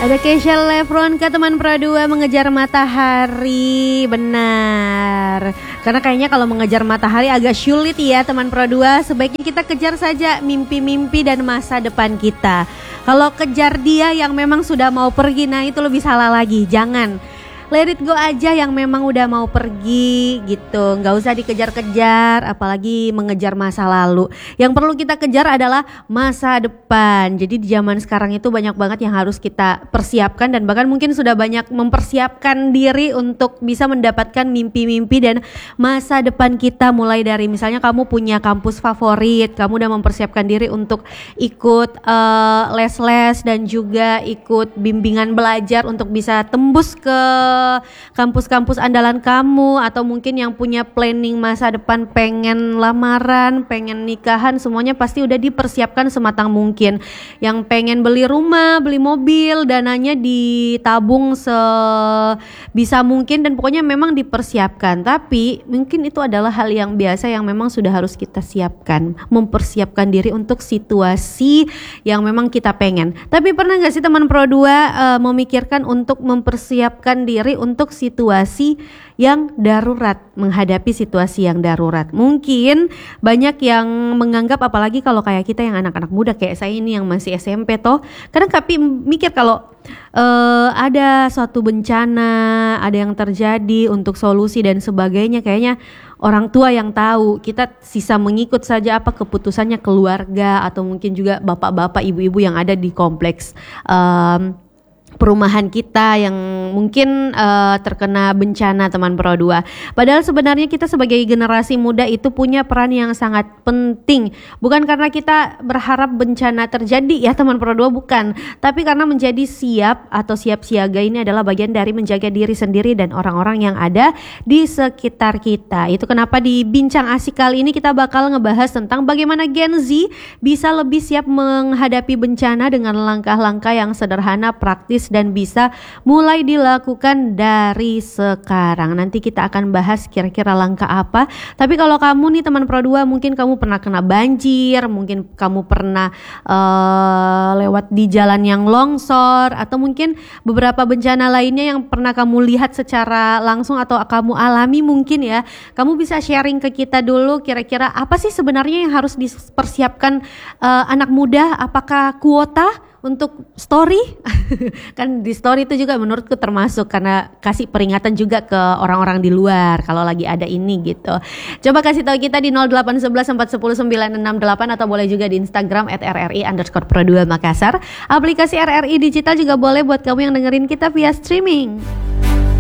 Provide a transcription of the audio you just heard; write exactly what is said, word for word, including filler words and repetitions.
Ada Kesha Lefron ke teman Pro dua mengejar matahari. Benar. Karena kayaknya kalau mengejar matahari agak sulit ya teman Pro dua. Sebaiknya kita kejar saja mimpi-mimpi dan masa depan kita. Kalau kejar dia yang memang sudah mau pergi, nah itu lebih salah lagi. Jangan. Let it go aja yang memang udah mau pergi gitu. Gak usah dikejar-kejar, apalagi mengejar masa lalu. Yang perlu kita kejar adalah masa depan. Jadi di zaman sekarang itu banyak banget yang harus kita persiapkan. Dan bahkan mungkin sudah banyak mempersiapkan diri untuk bisa mendapatkan mimpi-mimpi dan masa depan kita. Mulai dari misalnya kamu punya kampus favorit, kamu udah mempersiapkan diri untuk ikut uh, les-les dan juga ikut bimbingan belajar untuk bisa tembus ke kampus-kampus andalan kamu, atau mungkin yang punya planning masa depan pengen lamaran, pengen nikahan, semuanya pasti udah dipersiapkan sematang mungkin. Yang pengen beli rumah, beli mobil, dananya ditabung sebisa mungkin dan pokoknya memang dipersiapkan. Tapi mungkin itu adalah hal yang biasa yang memang sudah harus kita siapkan, mempersiapkan diri untuk situasi yang memang kita pengen. Tapi pernah gak sih teman Pro dua uh, memikirkan untuk mempersiapkan diri untuk situasi yang darurat, menghadapi situasi yang darurat? Mungkin banyak yang menganggap, apalagi kalau kayak kita yang anak-anak muda kayak saya ini yang masih S M P toh, kadang tapi mikir kalau uh, ada suatu bencana, ada yang terjadi, untuk solusi dan sebagainya kayaknya orang tua yang tahu, kita sisa mengikut saja apa keputusannya keluarga atau mungkin juga bapak-bapak, ibu-ibu yang ada di kompleks um, perumahan kita yang mungkin uh, terkena bencana teman Pro dua. Padahal sebenarnya kita sebagai generasi muda itu punya peran yang sangat penting. Bukan karena kita berharap bencana terjadi ya teman Pro dua, bukan. Tapi karena menjadi siap atau siap siaga ini adalah bagian dari menjaga diri sendiri dan orang-orang yang ada di sekitar kita. Itu kenapa di Bincang Asik kali ini kita bakal ngebahas tentang bagaimana Gen Z bisa lebih siap menghadapi bencana dengan langkah-langkah yang sederhana, praktis, dan bisa mulai dilakukan dari sekarang. Nanti kita akan bahas kira-kira langkah apa. Tapi kalau kamu nih teman Pro dua, mungkin kamu pernah kena banjir, mungkin kamu pernah uh, lewat di jalan yang longsor, atau mungkin beberapa bencana lainnya yang pernah kamu lihat secara langsung atau kamu alami mungkin ya. Kamu bisa sharing ke kita dulu kira-kira apa sih sebenarnya yang harus dipersiapkan uh, anak muda? Apakah kuota untuk story? Kan di story itu juga menurutku termasuk, karena kasih peringatan juga ke orang-orang di luar kalau lagi ada ini gitu. Coba kasih tahu kita di nol delapan satu satu empat satu nol sembilan enam delapan atau boleh juga di Instagram at r r i underscore pro dua Makassar. Aplikasi R R I Digital juga boleh buat kamu yang dengerin kita via streaming.